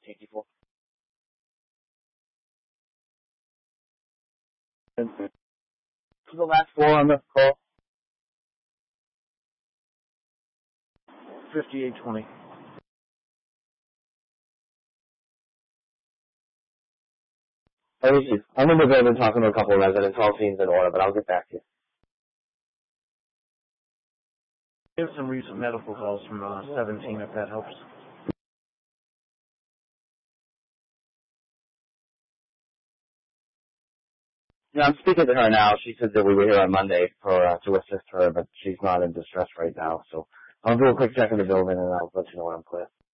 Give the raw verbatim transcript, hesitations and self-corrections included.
eighty-four. To the last four on the call. fifty-eight twenty. I'm in the building talking to a couple of residents. All seems in order, but I'll get back to you. We have some recent medical calls from uh, seventeen, if that helps. Yeah, I'm speaking to her now. She said that we were here on Monday for uh, to assist her, but she's not in distress right now. So I'll do a quick check in the building, and I'll let you know when I'm clear.